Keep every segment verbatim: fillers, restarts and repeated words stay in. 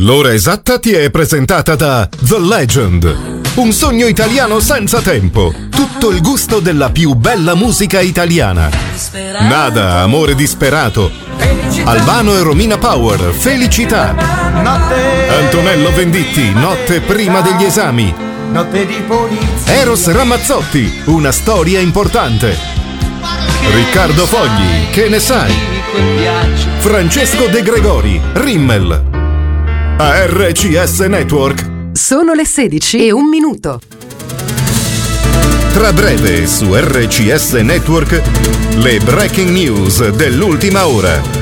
L'ora esatta ti è presentata da The Legend, un sogno italiano senza tempo, tutto il gusto della più bella musica italiana. Nada, amore disperato, Albano e Romina Power, Felicità, Antonello Venditti, Notte prima degli esami, Eros Ramazzotti, Una storia importante, Riccardo Fogli, Che ne sai, Francesco De Gregori, Rimmel. A R C S Network sono le sedici e un minuto. Tra breve su R C S Network le breaking news dell'ultima ora.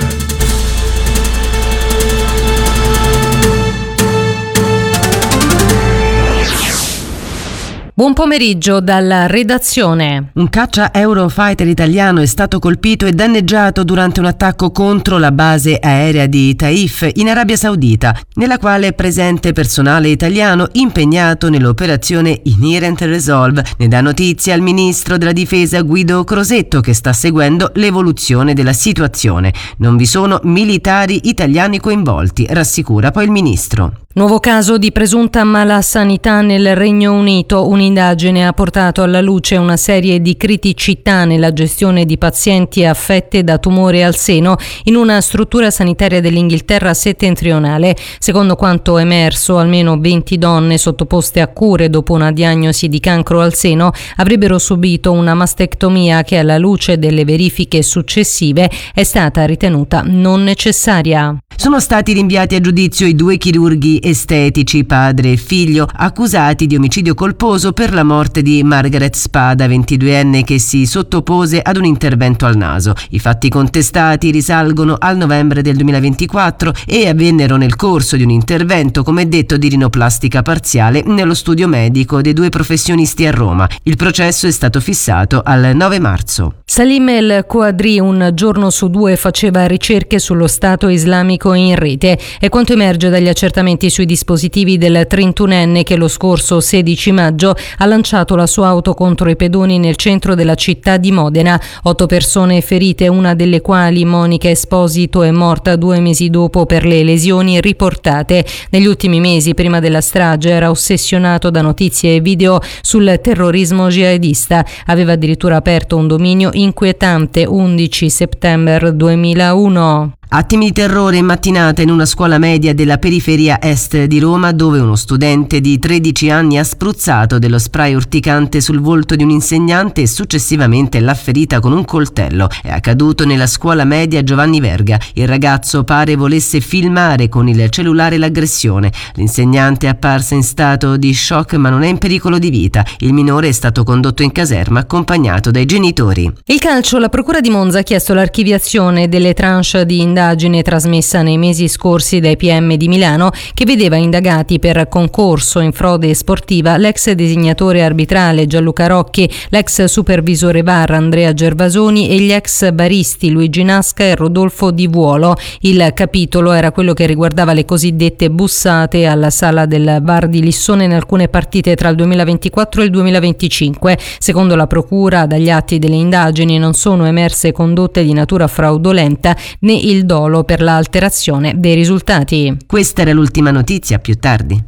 Buon pomeriggio dalla redazione. Un caccia Eurofighter italiano è stato colpito e danneggiato durante un attacco contro la base aerea di Taif in Arabia Saudita, nella quale è presente personale italiano impegnato nell'operazione Inherent Resolve. Ne dà notizia il ministro della difesa Guido Crosetto, che sta seguendo l'evoluzione della situazione. Non vi sono militari italiani coinvolti, rassicura poi il ministro. Nuovo caso di presunta malasanità nel Regno Unito. Un'indagine ha portato alla luce una serie di criticità nella gestione di pazienti affette da tumore al seno in una struttura sanitaria dell'Inghilterra settentrionale. Secondo quanto emerso, almeno venti donne sottoposte a cure dopo una diagnosi di cancro al seno avrebbero subito una mastectomia che, alla luce delle verifiche successive, è stata ritenuta non necessaria. Sono stati rinviati a giudizio i due chirurghi estetici, padre e figlio, accusati di omicidio colposo per la morte di Margaret Spada, ventiduenne, che si sottopose ad un intervento al naso. I fatti contestati risalgono al novembre del duemilaventiquattro e avvennero nel corso di un intervento, come detto, di rinoplastica parziale nello studio medico dei due professionisti a Roma. Il processo è stato fissato al nove marzo. Salim El Quadri un giorno su due faceva ricerche sullo Stato islamico in rete. È quanto emerge dagli accertamenti sui dispositivi del trentunenne che lo scorso sedici maggio ha lanciato la sua auto contro i pedoni nel centro della città di Modena. Otto persone ferite, una delle quali Monica Esposito è morta due mesi dopo per le lesioni riportate. Negli ultimi mesi, prima della strage, era ossessionato da notizie e video sul terrorismo jihadista. Aveva addirittura aperto un dominio inquietante. undici settembre duemilauno. Attimi di terrore in mattinata in una scuola media della periferia est di Roma, dove uno studente di tredici anni ha spruzzato dello spray urticante sul volto di un insegnante e successivamente l'ha ferita con un coltello. È accaduto nella scuola media Giovanni Verga. Il ragazzo pare volesse filmare con il cellulare l'aggressione. L'insegnante è apparsa in stato di shock, ma non è in pericolo di vita. Il minore è stato condotto in caserma accompagnato dai genitori. Il calcio. La procura di Monza ha chiesto l'archiviazione delle tranche di indagine trasmessa nei mesi scorsi dai P M di Milano, che vedeva indagati per concorso in frode sportiva l'ex designatore arbitrale Gianluca Rocchi, l'ex supervisore V A R Andrea Gervasoni e gli ex baristi Luigi Nasca e Rodolfo Di Vuolo. Il capitolo era quello che riguardava le cosiddette bussate alla sala del V A R di Lissone in alcune partite tra il duemilaventiquattro e il duemilaventicinque. Secondo la procura, dagli atti delle indagini non sono emerse condotte di natura fraudolenta né il dolo per l'alterazione dei risultati. Questa era l'ultima notizia, più tardi.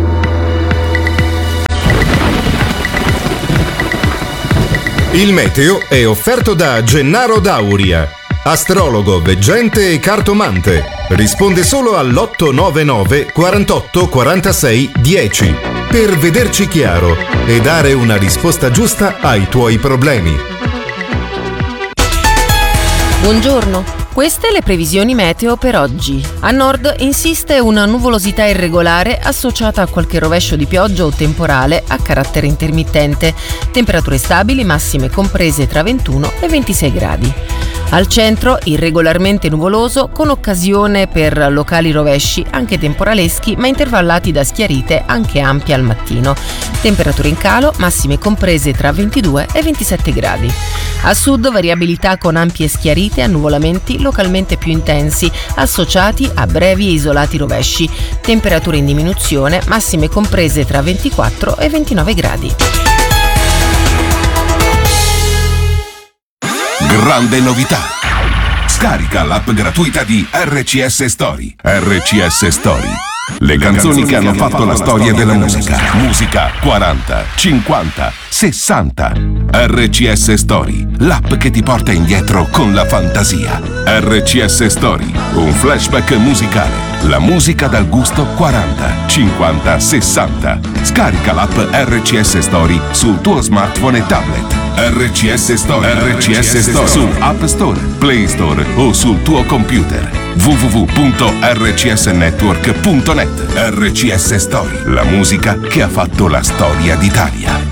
Il meteo è offerto da Gennaro Dauria, astrologo, veggente e cartomante. Risponde solo all'otto nove nove quarantotto quarantasei dieci per vederci chiaro e dare una risposta giusta ai tuoi problemi. Buongiorno. Queste le previsioni meteo per oggi. A nord insiste una nuvolosità irregolare associata a qualche rovescio di pioggia o temporale a carattere intermittente. Temperature stabili, massime comprese tra ventuno e ventisei gradi. Al centro irregolarmente nuvoloso, con occasione per locali rovesci anche temporaleschi, ma intervallati da schiarite anche ampie al mattino. Temperature in calo, massime comprese tra ventidue e ventisette gradi. A sud variabilità con ampie schiarite e annuvolamenti localmente più intensi, associati a brevi e isolati rovesci. Temperature in diminuzione, massime comprese tra ventiquattro e ventinove gradi. Grande novità! Scarica l'app gratuita di R C S Story. R C S Story. Le canzoni che hanno fatto la storia della musica. Musica quaranta, cinquanta, sessanta. R C S Story, l'app che ti porta indietro con la fantasia. R C S Story, un flashback musicale. La musica dal gusto quaranta, cinquanta, sessanta. Scarica l'app R C S Story sul tuo smartphone e tablet. R C S Story, R C S Story su App Store, Play Store o sul tuo computer. w w w punto r c s network punto net. R C S Story, la musica che ha fatto la storia d'Italia.